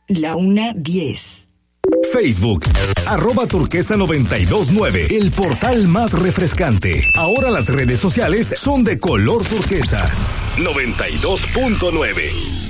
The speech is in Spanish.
la 1:10. Facebook, @turquesa929, el portal más refrescante. Ahora las redes sociales son de color turquesa. 92.9.